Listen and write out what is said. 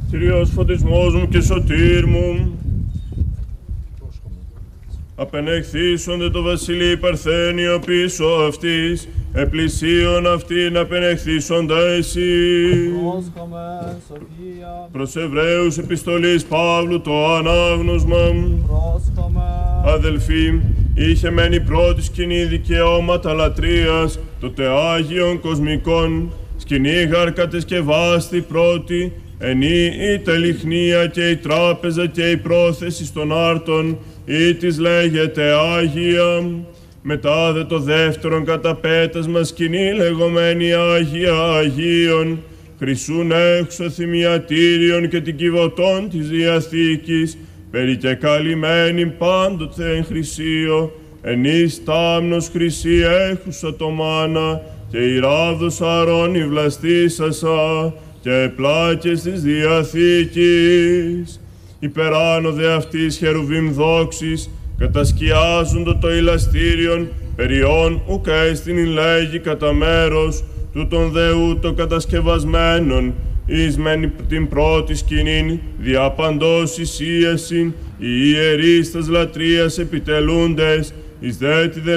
Κύριος φωτισμός μου και σωτήρ μου, απενεχθήσονται το βασιλεί Παρθένιο πίσω αυτής, επλησίων αυτήν απενεχθήσοντα εσύ. Πρόσχομαι, Σοφία. Προς Εβραίους επιστολής Παύλου το ανάγνωσμα. Πρόσχομαι. Αδελφοί, είχε μένει πρώτη σκηνή δικαιώματα λατρείας, τότε Άγιον Κοσμικών, σκηνή γαρ κατεσκευάστη πρώτη, ενή η τελιχνία και η τράπεζα και η πρόθεση των άρτων, ή της λέγεται Άγια. Μετά δε το δεύτερον καταπέτασμα σκηνή λεγόμενη Άγια Αγίων, χρυσούν έξω θυμιατήριον και την κυβωτών της Διαθήκης, περικεκαλυμμένη πάντοτε εν χρυσίο, εν εις τάμνος χρυσή έχουσα το μάνα, και η ράβδος αρώνη βλαστήσασα, και πλάκες της Διαθήκης. Υπεράνω δε αυτής χερουβίμ δόξης, κατασκιάζοντο το ηλαστήριον, περιών ουκ έστιν λέγει κατά μέρος, τούτον δε ούτω κατασκευασμένον, εις μεν την πρώτη σκηνήν, δια παντός εισίασιν, οι ιερείς τας λατρείας επιτελούντες, εις δε τη